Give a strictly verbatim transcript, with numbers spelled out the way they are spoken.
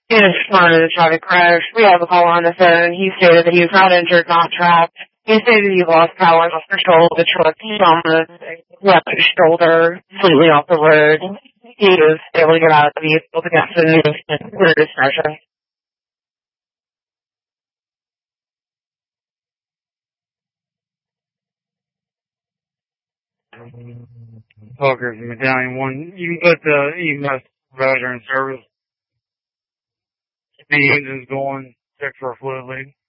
In his front of the traffic crash, we have a caller on the phone. He stated that he was not injured, not trapped. He stated he lost power and lost control of the truck on the left shoulder, completely off the road. He was able to get out of the vehicle to get to the news and clear discretion. Fuckers, Medallion one. You can put the E M S veteran service. The engine's going, check for a fluid leak.